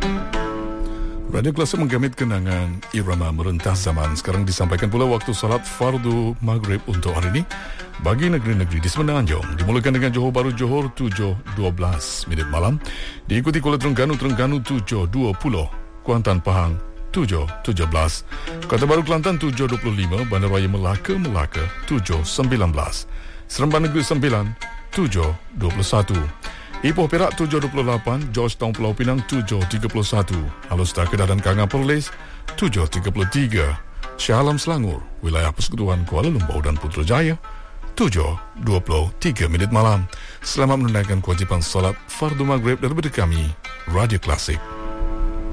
Radio Klasik menggamit kenangan irama merentas zaman. Sekarang disampaikan pula waktu salat fardu maghrib untuk hari ini bagi negeri-negeri di Semenanjung. Dimulakan dengan Johor Bahru Johor 7.12 minit malam, diikuti Kuala Terengganu 7.20, Kuantan Pahang 7.17, Kota Baru Kelantan 7.25, Bandaraya Melaka 7.19, Seremban Negeri Sembilan 7.21, Ipoh Perak 7.28, Georgetown Pulau Pinang 7.31, Alustar Kedah dan Kanga Perlis 7.33, Shah Alam Selangor, Wilayah Persekutuan Kuala Lumpur dan Putrajaya 7.23 minit malam. Selamat menunaikan kewajipan salat fardu maghrib daripada kami, Radio Klasik.